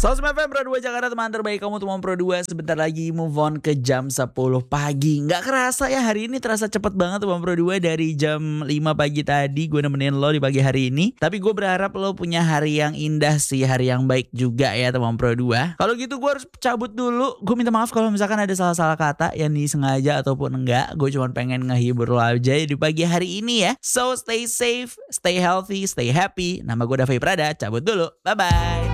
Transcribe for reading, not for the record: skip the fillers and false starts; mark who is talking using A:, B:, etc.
A: Sosmed FM Pro 2 Jakarta, teman terbaik kamu teman Pro 2. Sebentar lagi move on ke jam 10 pagi. Nggak kerasa ya, hari ini terasa cepet banget teman Pro 2. Dari jam 5 pagi tadi gue nemenin lo di pagi hari ini. Tapi gue berharap lo punya hari yang indah sih, hari yang baik juga ya teman Pro 2. Kalau gitu gue harus cabut dulu. Gue minta maaf kalau misalkan ada salah-salah kata yang disengaja ataupun enggak. Gue cuma pengen ngehibur lo aja di pagi hari ini ya. So stay safe, stay healthy, stay happy. Nama gue Davi Prada, cabut dulu. Bye-bye.